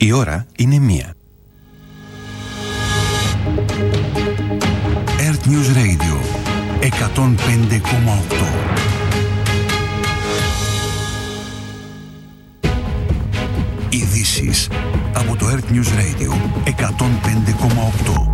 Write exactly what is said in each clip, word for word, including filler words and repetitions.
Η ώρα είναι μία. Earth News Radio εκατόν πέντε κόμμα οκτώ. Ειδήσεις από το Earth News Radio εκατόν πέντε κόμμα οκτώ.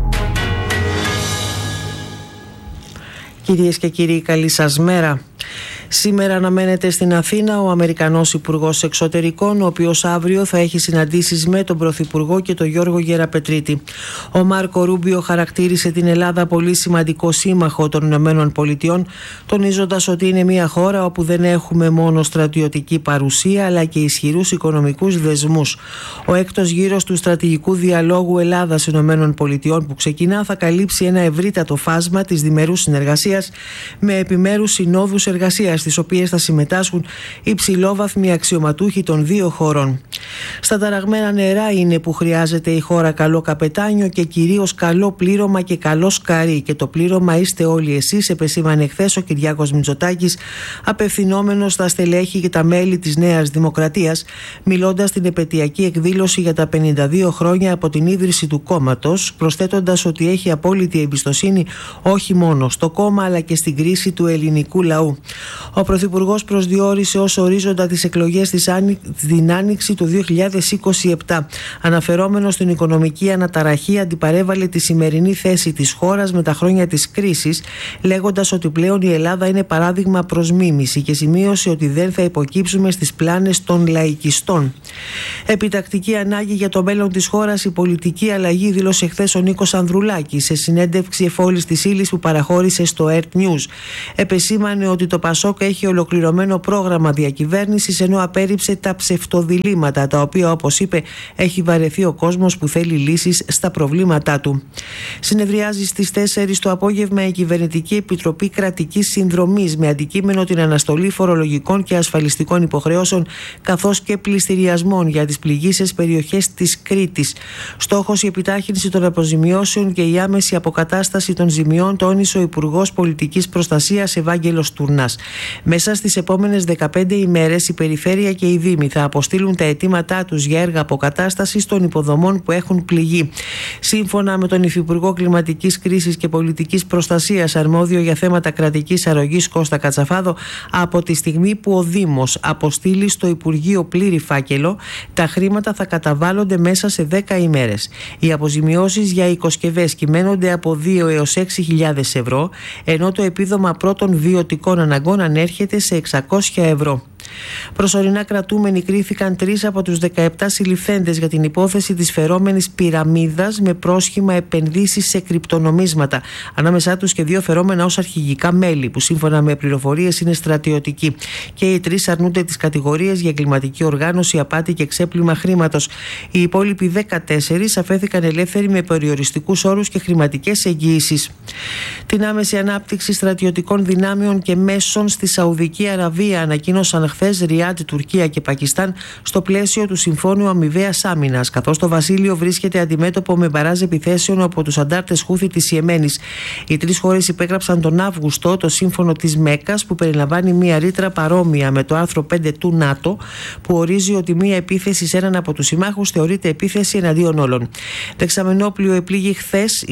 Κυρίες και κύριοι, καλή σας μέρα. Σήμερα αναμένεται στην Αθήνα ο Αμερικανός Υπουργός Εξωτερικών, ο οποίος αύριο θα έχει συναντήσεις με τον Πρωθυπουργό και τον Γιώργο Γεραπετρίτη. Ο Μάρκο Ρούμπιο χαρακτήρισε την Ελλάδα πολύ σημαντικό σύμμαχο των Ηνωμένων Πολιτειών, τονίζοντας ότι είναι μια χώρα όπου δεν έχουμε μόνο στρατιωτική παρουσία, αλλά και ισχυρούς οικονομικούς δεσμούς. Ο έκτος γύρος του στρατηγικού διαλόγου Ελλάδας-Ηνωμένων Πολιτειών που ξεκινά θα καλύψει ένα ευρύτατο φάσμα της διμερούς συνεργασίας με επιμέρους συνόδους εργασίας, στις οποίες θα συμμετάσχουν υψηλόβαθμοι αξιωματούχοι των δύο χωρών. Στα ταραγμένα νερά είναι που χρειάζεται η χώρα καλό καπετάνιο και κυρίως καλό πλήρωμα και καλό σκαρί. Και το πλήρωμα είστε όλοι εσείς, επεσήμανε χθες ο Κυριάκος Μητσοτάκης, απευθυνόμενος στα στελέχη και τα μέλη της Νέας Δημοκρατίας, μιλώντας στην επετειακή εκδήλωση για τα πενήντα δύο χρόνια από την ίδρυση του κόμματος, προσθέτοντας ότι έχει απόλυτη εμπιστοσύνη όχι μόνο στο κόμμα αλλά και στην κρίση του ελληνικού λαού. Ο Πρωθυπουργός προσδιορίσε ως ορίζοντα τις εκλογές της την Άνοιξη του δύο χιλιάδες είκοσι επτά. Αναφερόμενος στην οικονομική αναταραχή, αντιπαρέβαλε τη σημερινή θέση της χώρας με τα χρόνια της κρίσης, λέγοντας ότι πλέον η Ελλάδα είναι παράδειγμα προς μίμηση και σημείωσε ότι δεν θα υποκύψουμε στις πλάνες των λαϊκιστών. Επιτακτική ανάγκη για το μέλλον της χώρας η πολιτική αλλαγή, δήλωσε χθες ο Νίκος Ανδρουλάκης σε συνέντευξη εφόλης της ύλης που παραχώρησε στο Earth News. Επεσήμανε ότι το Πασόκ έχει ολοκληρωμένο πρόγραμμα διακυβέρνησης, ενώ απέρριψε τα ψευτοδιλήμματα, τα οποία, όπως είπε, έχει βαρεθεί ο κόσμος που θέλει λύσεις στα προβλήματά του. Συνεδριάζει στις τέσσερις το απόγευμα η Κυβερνητική Επιτροπή Κρατικής Συνδρομής με αντικείμενο την αναστολή φορολογικών και ασφαλιστικών υποχρεώσεων καθώς και πληστηριασμών για τις πληγείσες περιοχές της Κρήτης. Στόχος η επιτάχυνση των αποζημιώσεων και η άμεση αποκατάσταση των ζημιών, τόνισε ο Υπουργός Πολιτικής Προστασίας Ευάγγελος Τουρνάς. Μέσα στις επόμενες δεκαπέντε ημέρες η Περιφέρεια και οι Δήμοι θα αποστείλουν τα αιτήματά τους για έργα αποκατάστασης των υποδομών που έχουν πληγεί. Σύμφωνα με τον Υφυπουργό Κλιματικής Κρίσης και Πολιτικής Προστασίας, αρμόδιο για θέματα κρατικής αρρωγής Κώστα Κατσαφάδο, από τη στιγμή που ο Δήμος αποστείλει στο Υπουργείο πλήρη φάκελο, τα χρήματα θα καταβάλλονται μέσα σε δέκα ημέρες. Οι αποζημιώσεις για οικοσκευές κυμαίνονται από δύο έως έξι χιλιάδες ευρώ, ενώ το επίδομα πρώτων βιωτικών αναγκών ανέρχεται σε εξακόσια ευρώ. Προσωρινά κρατούμενοι κρίθηκαν τρεις από τους δεκαεπτά συλληφθέντες για την υπόθεση της φερόμενης πυραμίδας με πρόσχημα επενδύσεις σε κρυπτονομίσματα. Ανάμεσά τους και δύο φερόμενα ως αρχηγικά μέλη, που σύμφωνα με πληροφορίες είναι στρατιωτικοί. Και οι τρεις αρνούνται τις κατηγορίες για εγκληματική οργάνωση, απάτη και ξέπλυμα χρήματος. Οι υπόλοιποι δεκατέσσερις αφέθηκαν ελεύθεροι με περιοριστικούς όρους και χρηματικές εγγυήσεις. Την άμεση ανάπτυξη στρατιωτικών δυνάμεων και μέσων στη Σαουδική Αραβία ανακοίνωσαν χθες Ριάντ, Τουρκία και Πακιστάν στο πλαίσιο του Συμφώνου Αμοιβαίας Άμυνας, καθώς το βασίλειο βρίσκεται αντιμέτωπο με μπαράζ επιθέσεων από τους αντάρτες Χούθη της Ιεμένης. Οι τρεις χώρες υπέγραψαν τον Αύγουστο το σύμφωνο της Μέκκας, που περιλαμβάνει μια ρήτρα παρόμοια με το άρθρο πέντε του ΝΑΤΟ, που ορίζει ότι μια επίθεση σε έναν από τους συμμάχους θεωρείται επίθεση εναντίον όλων. Δεξαμενόπλιο επλήγει χθες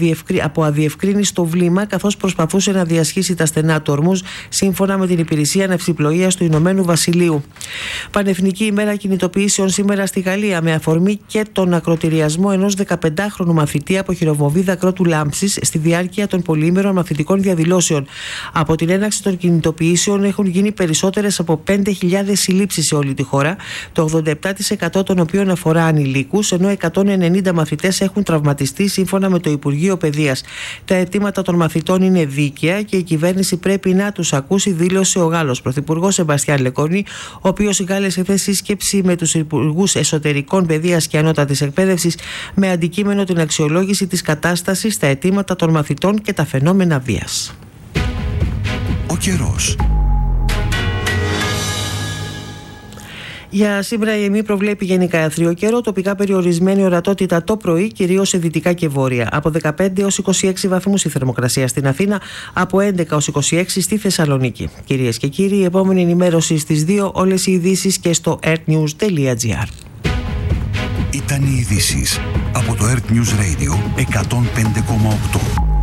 από αδιευκρίνιστο βλήμα, καθώς προσπαθούσε να διασχίσει τα στενά του Ορμούζ, σύμφωνα με την Υπηρεσία Ναυσιπλοείας του Ηνωμένου Βασιλείου. Πανεθνική ημέρα κινητοποιήσεων σήμερα στη Γαλλία, με αφορμή και τον ακροτηριασμό ενός δεκαπεντάχρονου μαθητή από χειροβομβίδα κρότου λάμψης στη διάρκεια των πολυήμερων μαθητικών διαδηλώσεων. Από την έναρξη των κινητοποιήσεων έχουν γίνει περισσότερες από πέντε χιλιάδες συλλήψεις σε όλη τη χώρα, το ογδόντα επτά τοις εκατό των οποίων αφορά ανηλίκους, ενώ εκατόν ενενήντα μαθητές έχουν τραυματιστεί, σύμφωνα με το Υπουργείο Παιδείας. Τα αιτήματα των μαθητών είναι δίκαια και η κυβέρνηση πρέπει να τους ακούσει, δήλωσε ο Γάλλος Πρωθυπουργός Σεμπαστιάν Λεκόνι, ο οποίος κάλεσε χθες σύσκεψη με τους υπουργούς εσωτερικών, παιδείας και ανώτατης εκπαίδευσης με αντικείμενο την αξιολόγηση της κατάστασης, τα αιτήματα των μαθητών και τα φαινόμενα βίας. Ο καιρός. Για σήμερα η ΕΜΗ προβλέπει γενικά αιθρίο καιρό, τοπικά περιορισμένη ορατότητα το πρωί, κυρίως σε δυτικά και βόρεια. Από δεκαπέντε έως είκοσι έξι βαθμούς η θερμοκρασία στην Αθήνα, από έντεκα έως είκοσι έξι στη Θεσσαλονίκη. Κυρίες και κύριοι, η επόμενη ενημέρωση στις δύο, όλες οι ειδήσεις και στο earthnews τελεία gr. Ήταν οι ειδήσεις από το Earth News Radio εκατόν πέντε κόμμα οκτώ.